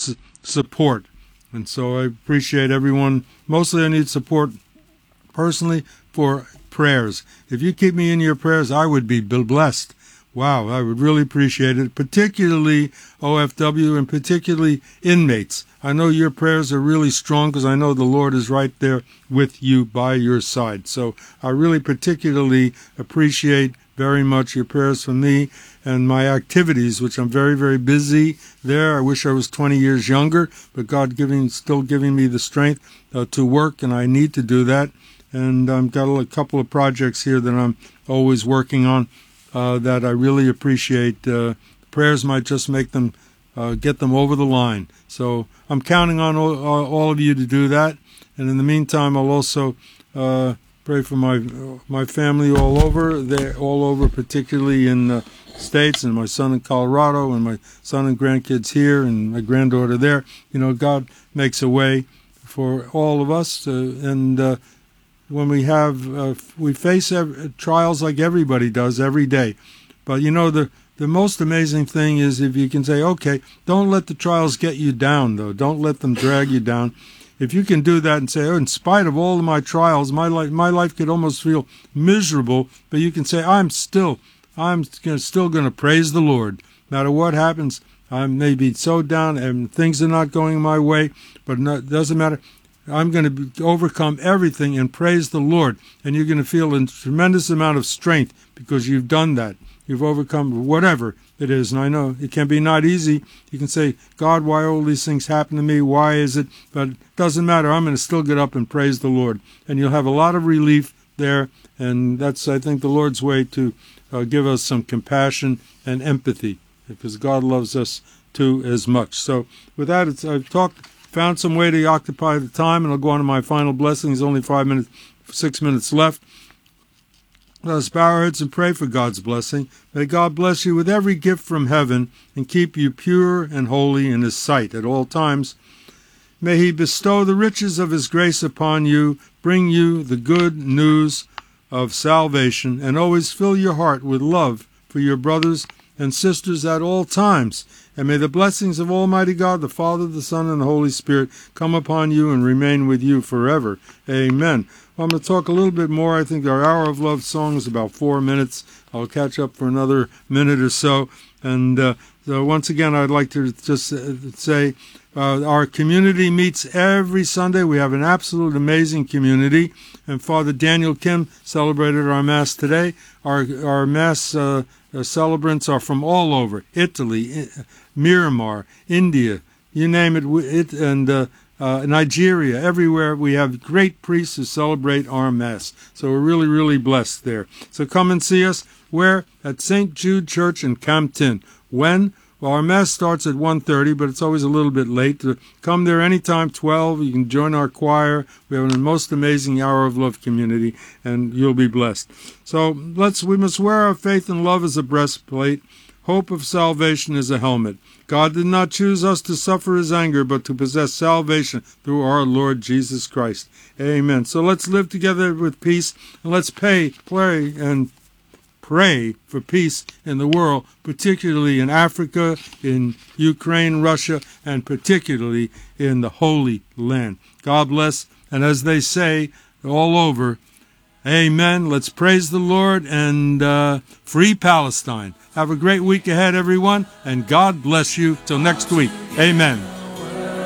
support. And so I appreciate everyone. Mostly I need support personally for prayers. If you keep me in your prayers, I would be blessed. Wow, I would really appreciate it, particularly OFW and particularly inmates. I know your prayers are really strong because I know the Lord is right there with you by your side. So I really particularly appreciate very much your prayers for me and my activities, which I'm very, very busy there. I wish I was 20 years younger, but God still giving me the strength to work, and I need to do that. And I've got a couple of projects here that I'm always working on that I really appreciate. Prayers might just make them get them over the line. So I'm counting on all of you to do that. And in the meantime, I'll also pray for my family all over, particularly in the States, and my son in Colorado, and my son and grandkids here, and my granddaughter there. You know, God makes a way for all of us, and when we face trials like everybody does every day. But you know, the most amazing thing is if you can say, okay, don't let the trials get you down, though. Don't let them drag you down. If you can do that and say, oh, in spite of all of my trials, my life could almost feel miserable, but you can say, I'm still going to praise the Lord. No matter what happens, I may be so down and things are not going my way, but it doesn't matter. I'm going to overcome everything and praise the Lord. And you're going to feel a tremendous amount of strength because you've done that. You've overcome whatever it is. And I know it can be not easy. You can say, God, why all these things happen to me? Why is it? But it doesn't matter. I'm going to still get up and praise the Lord. And you'll have a lot of relief there. And that's, I think, the Lord's way to give us some compassion and empathy, because God loves us too as much. So with that, I've found some way to occupy the time, and I'll go on to my final blessing. There's only 6 minutes left. Let us bow our heads and pray for God's blessing. May God bless you with every gift from heaven and keep you pure and holy in His sight at all times. May He bestow the riches of His grace upon you, bring you the good news of salvation, and always fill your heart with love for your brothers and sisters at all times. And may the blessings of Almighty God, the Father, the Son, and the Holy Spirit come upon you and remain with you forever. Amen. Well, I'm going to talk a little bit more. I think our Hour of Love song is about 4 minutes. I'll catch up for another minute or so. And so once again, I'd like to just say our community meets every Sunday. We have an absolute amazing community. And Father Daniel Kim celebrated our Mass today. Our Mass celebrants are from all over, Italy, Myanmar, India, you name it, and Nigeria. Everywhere we have great priests who celebrate our Mass. So we're really, really blessed there. So come and see us. Where? At St. Jude Church in Campton. When? Well, our Mass starts at 1:30, but it's always a little bit late. Come there anytime, 12. You can join our choir. We have a most amazing Hour of Love community, and you'll be blessed. So we must wear our faith and love as a breastplate, hope of salvation as a helmet. God did not choose us to suffer His anger, but to possess salvation through our Lord Jesus Christ. Amen. So let's live together with peace, and let's pray for peace in the world, particularly in Africa, in Ukraine, Russia, and particularly in the Holy Land. God bless, and as they say all over, amen. Let's praise the Lord and free Palestine. Have a great week ahead, everyone, and God bless you. Till next week. Amen.